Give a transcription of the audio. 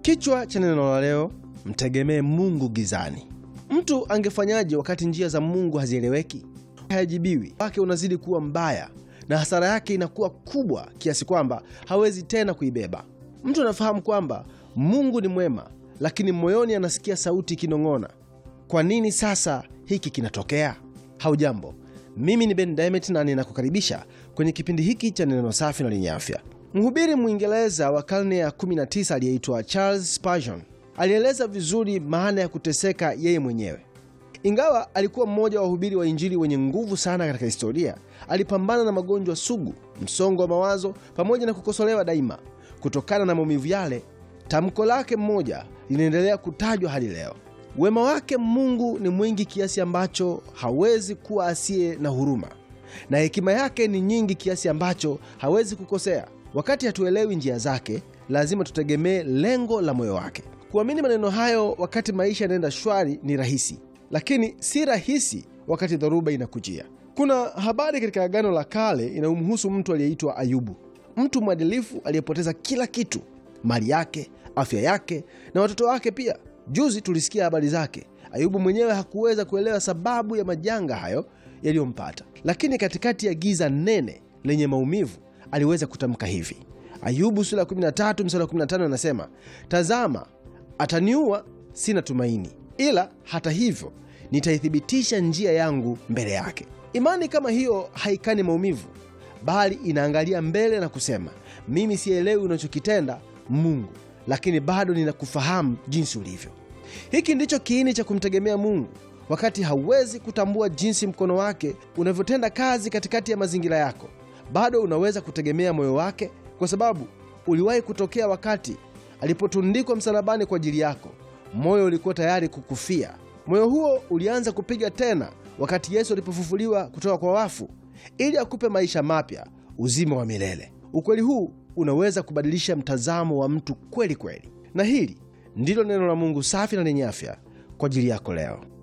Kichwa cha neno la leo, mtegemee Mungu gizani. Mtu angefanyaje wakati njia za Mungu hazieleweki? Hayajibiwi, wake unazidi kuwa mbaya na hasara yake inakuwa kubwa kiasi kwamba hawezi tena kuibeba. Mtu anafahamu kwamba Mungu ni mwema, lakini moyoni anasikia sauti ikinong'ona, kwa nini sasa hiki kinatokea? Haujambo, mimi ni Ben Diamond na ninakukaribisha kwenye kipindi hiki cha neno safi na lenye afya. Mhubiri Mwingereza wa karne ya 19 aliyeitwa Charles Spurgeon alieleza vizuri maana ya kuteseka yeye mwenyewe. Ingawa alikuwa mmoja wa wahubiri wa Injili wenye nguvu sana katika historia, alipambana na magonjwa sugu, msongo wa mawazo pamoja na kukosolewa daima. Kutokana na maumivu yale, tamko lake mmoja linaendelea kutajwa hadi leo: wema wake Mungu ni mwingi kiasi ambacho hawezi kuwa asiye na huruma, na hekima yake ni nyingi kiasi ambacho hawezi kukosea. Wakati hatuelewi njia zake, lazima tutegemee lengo la moyo wake. Kuamini maneno hayo wakati maisha yanaenda shwari ni rahisi, lakini si rahisi wakati dhoruba inakujia. Kuna habari katika Agano la Kale inayomhusu mtu aliyeitwa Ayubu, mtu mwadilifu aliyepoteza kila kitu, mali yake, afya yake na watoto wake pia. Juzi tulisikia habari zake. Ayubu mwenyewe hakuweza kuelewa sababu ya majanga hayo yaliyompata, lakini katikati ya giza nene lenye maumivu aliweza kutamka hivi. Ayubu sura 13 mstari 15 anasema, tazama, ataniua, sina tumaini, ila hata hivyo nitaithibitisha njia yangu mbele yake. Imani kama hiyo haikani maumivu, bali inaangalia mbele na kusema, mimi sielewi unachokitenda Mungu, lakini bado ninakufahamu jinsi ulivyo. Hiki ndicho kiini cha kumtegemea Mungu. Wakati hauwezi kutambua jinsi mkono wake unavyotenda kazi katikati ya mazingira yako, bado unaweza kutegemea moyo wake, kwa sababu uliwahi kutokea wakati alipotundikwa msalabani kwa ajili yako. Moyo ulikuwa tayari kukufia. Moyo huo ulianza kupiga tena wakati Yesu alipofufuliwa kutoka kwa wafu, ili akupe maisha mapya, uzima wa milele. Ukweli huu unaweza kubadilisha mtazamo wa mtu kweli kweli. Na hili ndilo neno la Mungu safi na lenye afya kwa ajili yako leo.